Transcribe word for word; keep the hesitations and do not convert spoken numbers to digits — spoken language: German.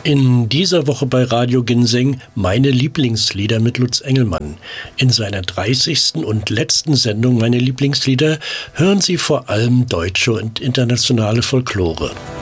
In dieser Woche bei Radio Ginseng meine Lieblingslieder mit Lutz Engelmann. In seiner dreißigsten und letzten Sendung Meine Lieblingslieder hören Sie vor allem deutsche und internationale Folklore.